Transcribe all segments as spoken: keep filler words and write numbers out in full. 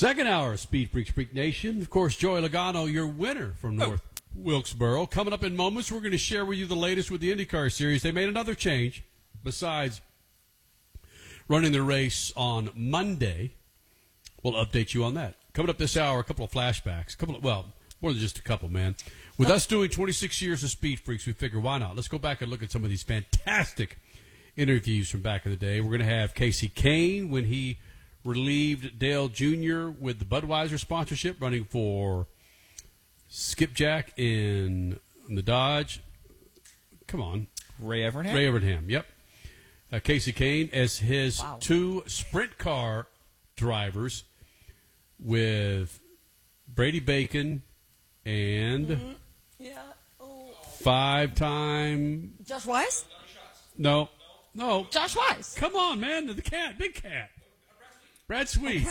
Second hour of Speed Freaks Freak Nation. Of course, Joey Logano, your winner from North Wilkesboro. Coming up in moments, we're going to share with you the latest with the IndyCar Series. They made another change besides running the race on Monday. We'll update you on that. Coming up this hour, a couple of flashbacks. A couple of, well, more than just a couple, man. With us doing twenty-six years of Speed Freaks, we figure, why not? Let's go back and look at some of these fantastic interviews from back in the day. We're going to have Casey Kane when he relieved Dale Junior with the Budweiser sponsorship, running for Skipjack in, in the Dodge. Come on. Ray Evernham? Ray Evernham, yep. Uh, Casey Kane as his Wow. two sprint car drivers with Brady Bacon and Mm-hmm. Yeah. Oh. five-time... Josh Wise? No. No. Josh Wise. Come on, man. The cat. Big cat. Brad Sweet.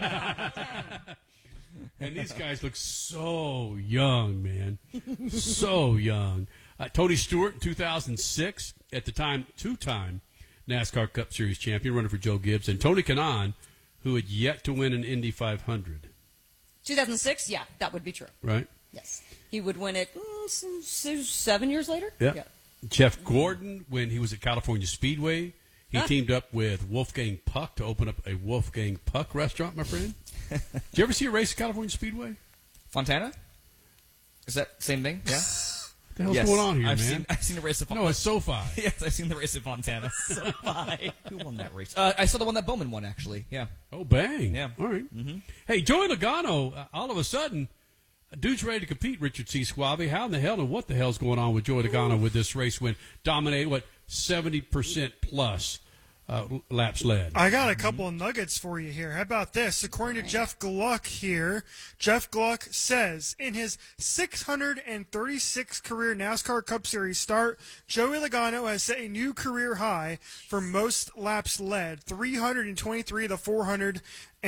And these guys look so young, man. So young. Uh, Tony Stewart in two thousand six, at the time, two-time NASCAR Cup Series champion, running for Joe Gibbs. And Tony Kanaan, who had yet to win an Indy five hundred. two thousand six? Yeah, that would be true. Right? Yes. He would win it mm, s- s- seven years later? Yeah. Yeah. Jeff Gordon, when he was at California Speedway, he Huh? teamed up with Wolfgang Puck to open up a Wolfgang Puck restaurant, my friend. Did you ever see a race at California Speedway? Fontana? Is that same thing? Yeah. What the hell's yes. going on here, I've man? Seen, I've seen the race of Fontana. No, it's SoFi. Yes, I've seen the race at Fontana. SoFi. Who won that race? Uh, I saw the one that Bowman won, actually. Yeah. Oh, bang. Yeah. All right. Mm-hmm. Hey, Joey Logano, uh, all of a sudden, a dude's ready to compete, Richard C. Suave. How in the hell and what the hell's going on with Joey Logano with this race win? Dominated, what, seventy percent plus uh, laps led? I got a couple of nuggets for you here. How about this? According to Jeff Gluck here, Jeff Gluck says in his six hundred thirty-sixth career NASCAR Cup Series start, Joey Logano has set a new career high for most laps led, three hundred twenty-three of the four hundred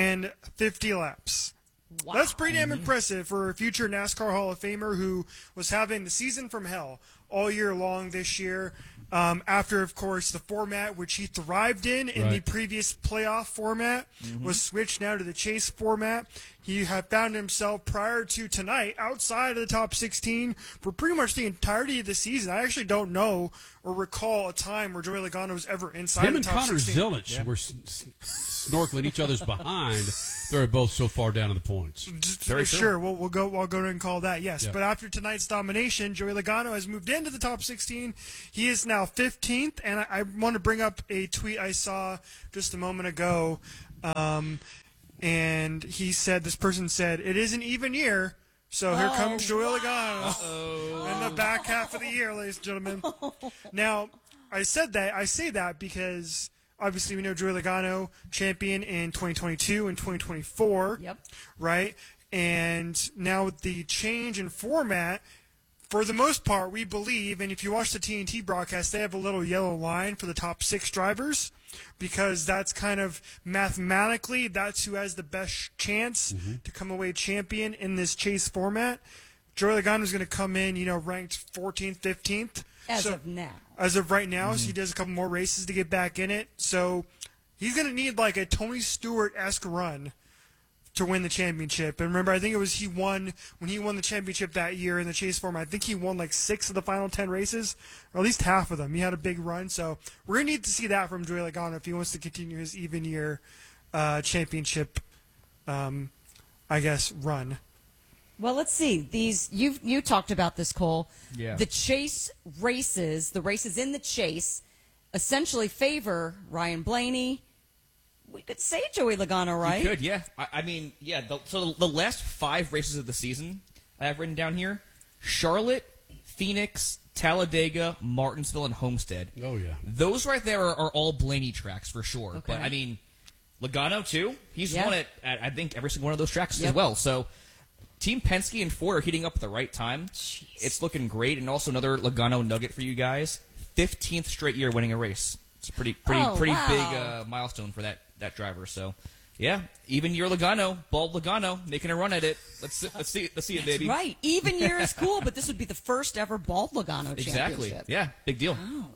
fifty laps. Wow. That's pretty damn impressive for a future NASCAR Hall of Famer who was having the season from hell all year long this year. Um, after, of course, the format which he thrived in in the Right. previous playoff format was switched now to the chase format. He had found himself prior to tonight outside of the top sixteen for pretty much the entirety of the season. I actually don't know or recall a time where Joey Logano was ever inside Him the and top Connor sixteen. Zilic were s- s- snorkeling each other's behind. They're both so far down in the points. Just Very sure, true. we'll, we'll go. We'll go ahead and call that yes. Yeah. But after tonight's domination, Joey Logano has moved into the top sixteen. He is now fifteenth, and I, I want to bring up a tweet I saw just a moment ago, um, and he said this person said it is an even year. So here Oh, comes Joey Logano in the back half of the year, ladies and gentlemen. Now, I said that I say that because obviously we know Joey Logano champion in twenty twenty-two and twenty twenty-four. Yep. Right? And now with the change in format, for the most part, we believe, and if you watch the T N T broadcast, they have a little yellow line for the top six drivers because that's kind of mathematically, that's who has the best chance to come away champion in this chase format. Joey Logano is going to come in, you know, ranked fourteenth, fifteenth. As So- of now. as of right now, so he does a couple more races to get back in it. So he's going to need like a Tony Stewart-esque run to win the championship. And remember, I think it was he won when he won the championship that year in the chase format. I think he won like six of the final ten races, or at least half of them. He had a big run. So we're going to need to see that from Joey Logano if he wants to continue his even year uh, championship, um, I guess, run. Well, let's see. These you you talked about this, Cole. Yeah. The chase races, the races in the chase, essentially favor Ryan Blaney. We could say Joey Logano, right? You could, yeah. I, I mean, yeah. The, so the last five races of the season I have written down here: Charlotte, Phoenix, Talladega, Martinsville, and Homestead. Oh, yeah. Those right there are, are all Blaney tracks for sure. Okay. But I mean, Logano too. He's Yeah. won it at I think every single one of those tracks Yep. as well. So Team Penske and Ford are heating up at the right time. Jeez. It's looking great. And also another Logano nugget for you guys: fifteenth straight year winning a race. It's a pretty, pretty, Oh, pretty wow. big uh, milestone for that that driver. So, yeah, even year Logano, bald Logano, making a run at it. Let's see- let's see let's see it, baby. Right. Even year is cool, but this would be the first ever bald Logano Exactly. championship. Yeah, big deal.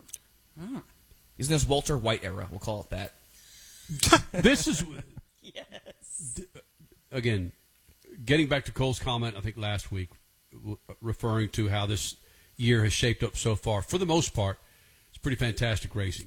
Oh. He's in his Walter White era. We'll call it that. This is Yes. again, getting back to Cole's comment, I think last week, w- referring to how this year has shaped up so far. For the most part, it's pretty fantastic racing.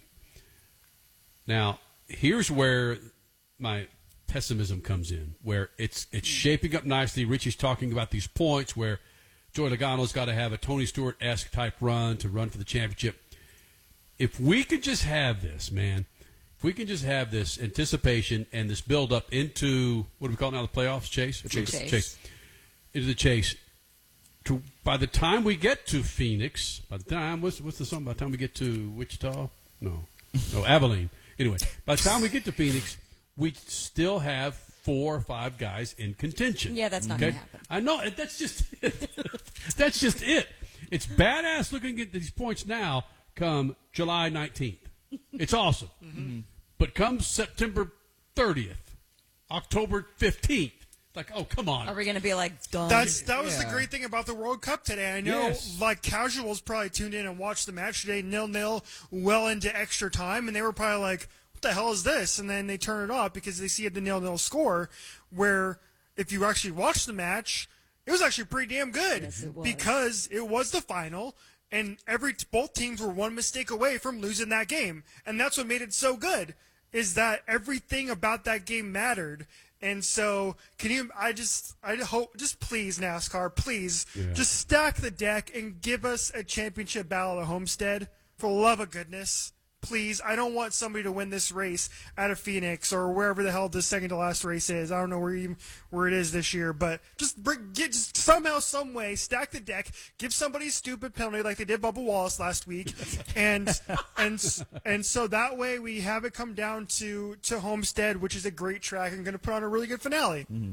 Now, here's where my pessimism comes in, where it's it's shaping up nicely. Richie's talking about these points where Joey Logano's got to have a Tony Stewart-esque type run to run for the championship. If we could just have this, man, if we can just have this anticipation and this build-up into, what do we call it now, the playoffs, Chase? The chase. chase. Into the chase. To, by the time we get to Phoenix, by the time, what's, what's the song, by the time we get to Wichita? No. No, Abilene. Anyway, by the time we get to Phoenix, we still have four or five guys in contention. Yeah, that's not okay? going to happen. I know. That's just it. That's just it. It's badass looking at these points now come July nineteenth. It's awesome. Mm-hmm. But come September thirtieth, October fifteenth, like, oh, come on. Are we going to be like, done? That's that was Yeah. the great thing about the World Cup today. I know, Yes. like casuals probably tuned in and watched the match today, nil nil, well into extra time, and they were probably like, "What the hell is this?" And then they turn it off because they see the nil nil score. Where if you actually watch the match, it was actually pretty damn good Yes, it was. because it was the final, and every both teams were one mistake away from losing that game, and that's what made it so good. Is that everything about that game mattered. And so, can you? I just, I hope, just please, NASCAR, please, Yeah. just stack the deck and give us a championship battle at Homestead. For the love of goodness, please. I don't want somebody to win this race out of Phoenix or wherever the hell this second to last race is. I don't know where even, where it is this year, but just bring, get just somehow, some way, stack the deck, give somebody a stupid penalty like they did Bubba Wallace last week, and and and so that way we have it come down to to Homestead, which is a great track and going to put on a really good finale. Mm-hmm.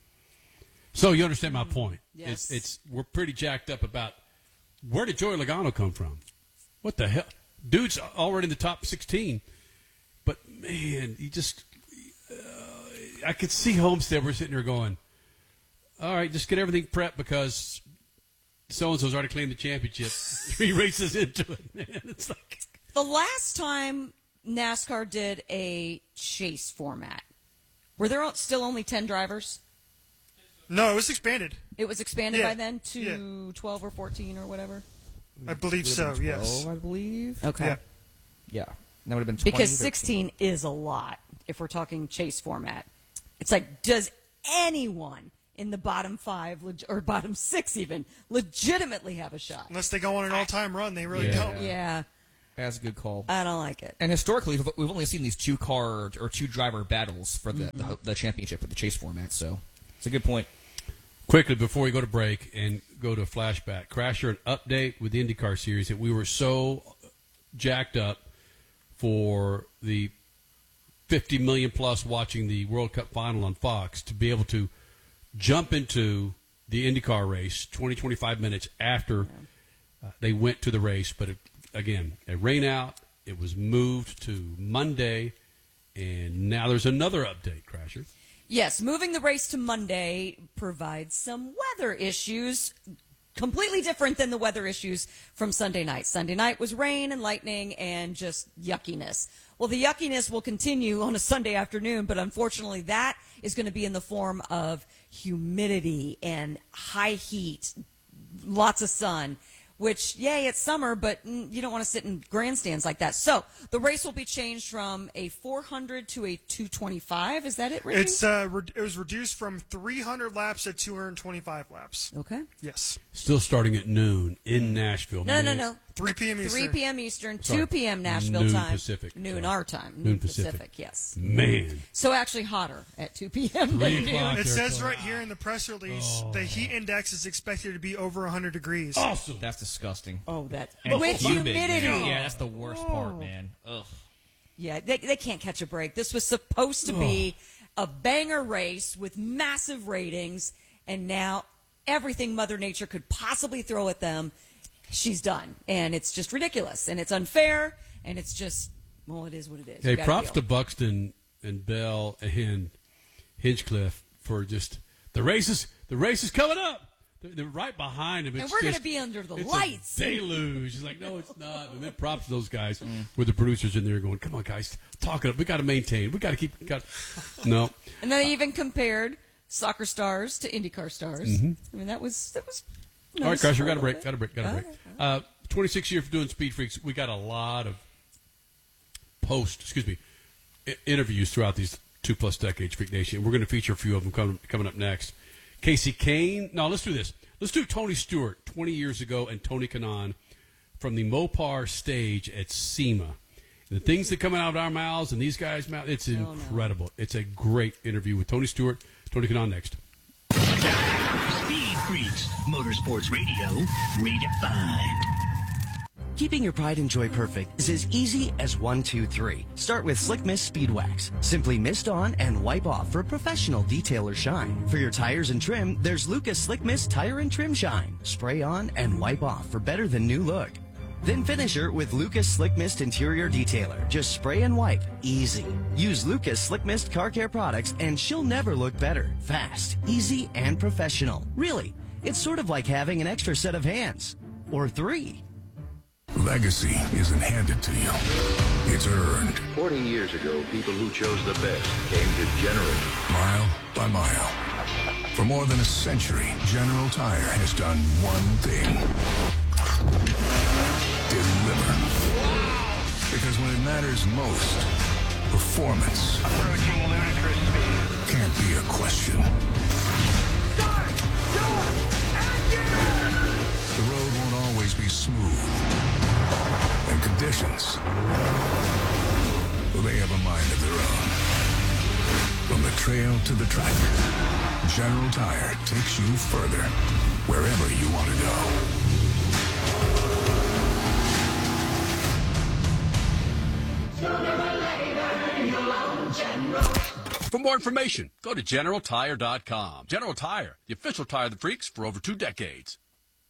So you understand my point. Yes. It's, it's we're pretty jacked up about where did Joey Logano come from? What the hell? Dude's already in the top sixteen. But, man, you just uh, – I could see Homestead. We're sitting there going, all right, just get everything prepped because so-and-so's already claimed the championship. Three races into it, man. It's like – The last time NASCAR did a chase format, were there still only ten drivers? No, it was expanded. It was expanded Yeah, by then to yeah. twelve or fourteen or whatever? I believe so. twelve, Yes. I believe. Okay. Yeah. Yeah. That would have been twenty, Because thirteen. sixteen is a lot if we're talking chase format. It's like, does anyone in the bottom five, leg- or bottom six even, legitimately have a shot? Unless they go on an all-time run, they really Yeah. don't. Yeah, That's a good call. I don't like it. And historically, we've- we've only seen these two car or two driver battles for the, the the championship with the chase format. So it's a good point. Quickly, before we go to break and go to a flashback, Crasher, an update with the IndyCar series that we were so jacked up for the fifty million plus watching the World Cup final on Fox to be able to jump into the IndyCar race twenty, twenty-five minutes after uh, they went to the race. But it, again, a rain out. It was moved to Monday, and now there's another update, Crasher. Yes, moving the race to Monday provides some weather issues, completely different than the weather issues from Sunday night. Sunday night was rain and lightning and just yuckiness. Well, the yuckiness will continue on a Sunday afternoon, but unfortunately that is going to be in the form of humidity and high heat, lots of sun. Which, yay, it's summer, but mm, you don't want to sit in grandstands like that. So the race will be changed from a four hundred to a two twenty-five. Is that it, Ricky? It's uh, re- it was reduced from three hundred laps to two hundred twenty-five laps. Okay. Yes, Still starting at noon in Nashville. No, no, Man. no. three p.m. Eastern. three p.m. Eastern, Sorry. two p.m. Nashville Noon time. Pacific. Noon Sorry. our time. Noon Noon Pacific. Pacific, yes. Man. So actually hotter at two p.m. than Three o'clock. noon. It says right here in the press release the heat index is expected to be over one hundred degrees. Awesome. That's disgusting. Oh, that. And With humid, humidity. man. Yeah, that's the worst part, man. Ugh. Yeah, they, they can't catch a break. This was supposed to be a banger race with massive ratings, and now everything Mother Nature could possibly throw at them, she's done. And it's just ridiculous, and it's unfair, and it's just, well, it is what it is. You Hey, gotta props deal. to Buxton and Bell and Hinchcliffe for just the races. The race is coming up. They're, they're right behind him. And It's we're going just- to be under the it's lights. A deluge. He's like, no, it's not. And then props to those guys with the producers in there going, come on, guys, talk it up. We got to maintain. We got to keep. Got no. And they even compared soccer stars to IndyCar stars. Mm-hmm. I mean, that was that was. All right, nice Crusher, for got a little break, bit. got a break, got a break. Uh, twenty-six years for doing Speed Freaks. We got a lot of post, excuse me, I- interviews throughout these two plus decades, Freak Nation. We're going to feature a few of them coming coming up next. Casey Kane. No, let's do this. Let's do Tony Stewart twenty years ago and Tony Kanaan from the Mopar stage at SEMA. The things that come out of our mouths and these guys' mouths, it's incredible. No. It's a great interview with Tony Stewart. Tony Kanaan next. Speed Freaks, Motorsports Radio, redefined. Keeping your pride and joy perfect is as easy as one, two, three. Start with Slick Mist Speed Wax. Simply mist on and wipe off for professional detail or shine. For your tires and trim, there's Lucas Slick Mist Tire and Trim Shine. Spray on and wipe off for better than new look. Then finish her with Lucas Slick Mist Interior Detailer. Just spray and wipe. Easy. Use Lucas Slick Mist Car Care products and she'll never look better. Fast, easy, and professional. Really, it's sort of like having an extra set of hands. Or three. Legacy isn't handed to you. It's earned. Forty years ago, people who chose the best came to General. Mile by mile. For more than a century, General Tire has done one thing. Deliver. Because when it matters most, performance Approaching ludicrous speed. can't be a question. Start! Stop! Action! The road won't always be smooth. And conditions, well, they have a mind of their own. From the trail to the track, General Tire takes you further, wherever you want to go. For more information, go to general tire dot com. General Tire, the official tire of the freaks for over two decades.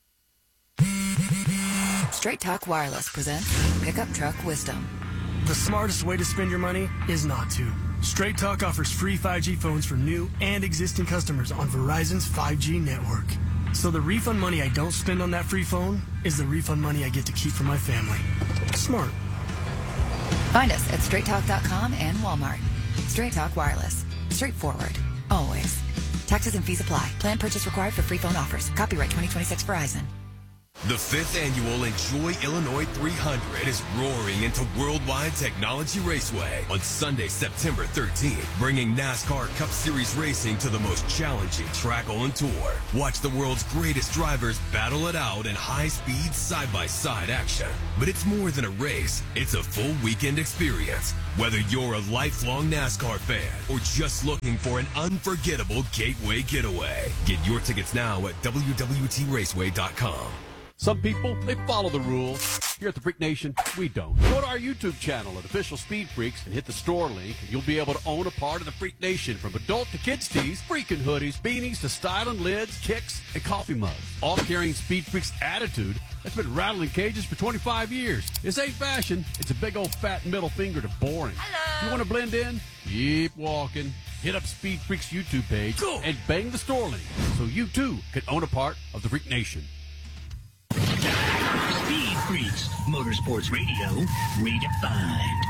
Straight Talk Wireless presents Pickup Truck Wisdom. The smartest way to spend your money is not to. Straight Talk offers free five G phones for new and existing customers on Verizon's five G network. So the refund money I don't spend on that free phone is the refund money I get to keep for my family. Smart. Find us at straight talk dot com and Walmart. Straight Talk Wireless. Straightforward. Always. Taxes and fees apply. Plan purchase required for free phone offers. Copyright twenty twenty-six Verizon. The fifth annual Enjoy Illinois three hundred is roaring into Worldwide Technology Raceway on Sunday, September thirteenth, bringing NASCAR Cup Series racing to the most challenging track on tour. Watch the world's greatest drivers battle it out in high-speed, side-by-side action. But it's more than a race. It's a full weekend experience. Whether you're a lifelong NASCAR fan or just looking for an unforgettable gateway getaway, get your tickets now at w w t raceway dot com. Some people, they follow the rules. Here at the Freak Nation, we don't. Go to our YouTube channel at Official Speed Freaks and hit the store link, and you'll be able to own a part of the Freak Nation, from adult to kids tees, freaking hoodies, beanies to styling lids, kicks, and coffee mugs. All carrying Speed Freaks attitude that's been rattling cages for twenty-five years. This ain't fashion. It's a big old fat middle finger to boring. Hello. You want to blend in? Keep walking. Hit up Speed Freaks YouTube page cool. and bang the store link so you too can own a part of the Freak Nation. Speed Freaks, Motorsports Radio, redefined.